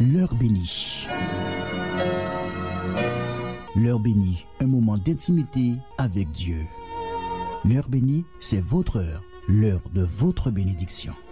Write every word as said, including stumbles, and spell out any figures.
L'heure bénie. L'heure bénie, un moment d'intimité avec Dieu. L'heure bénie, c'est votre heure, l'heure de votre bénédiction.